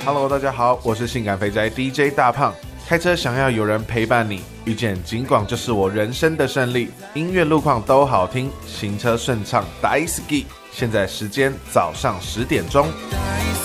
Hello， 大家好，我是性感肥宅 DJ 大胖。开车想要有人陪伴你，遇见警广就是我人生的胜利。音乐路况都好听，行车顺畅，大好き。现在时间早上10点钟。